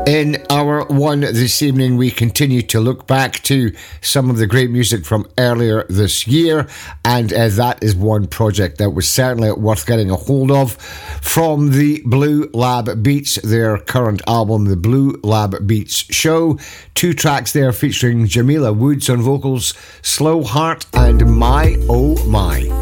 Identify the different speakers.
Speaker 1: In hour one this evening, we continue to look back to some of the great music from earlier this year, and that is one project that was certainly worth getting a hold of from the Blue Lab Beats, their current album, The Blue Lab Beats Show. 2 tracks there featuring Jamila Woods on vocals, Slow Heart and My Oh My.